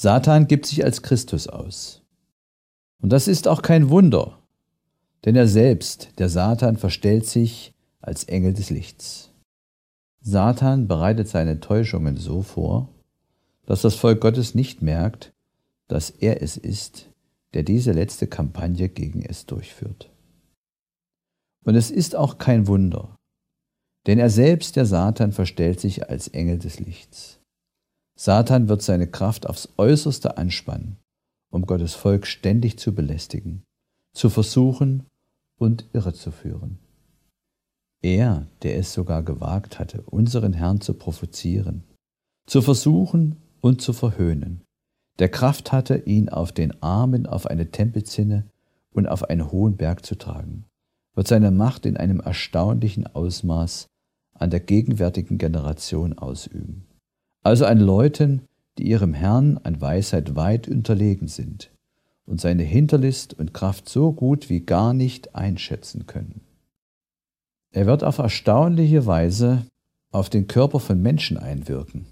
Satan gibt sich als Christus aus. Und das ist auch kein Wunder, denn er selbst, der Satan, verstellt sich als Engel des Lichts. Satan bereitet seine Täuschungen so vor, dass das Volk Gottes nicht merkt, dass er es ist, der diese letzte Kampagne gegen es durchführt. Und es ist auch kein Wunder, denn er selbst, der Satan, verstellt sich als Engel des Lichts. Satan wird seine Kraft aufs Äußerste anspannen, um Gottes Volk ständig zu belästigen, zu versuchen und irrezuführen. Er, der es sogar gewagt hatte, unseren Herrn zu provozieren, zu versuchen und zu verhöhnen, der Kraft hatte, ihn auf den Armen auf eine Tempelzinne und auf einen hohen Berg zu tragen, wird seine Macht in einem erstaunlichen Ausmaß an der gegenwärtigen Generation ausüben. Also an Leuten, die ihrem Herrn an Weisheit weit unterlegen sind und seine Hinterlist und Kraft so gut wie gar nicht einschätzen können. Er wird auf erstaunliche Weise auf den Körper von Menschen einwirken,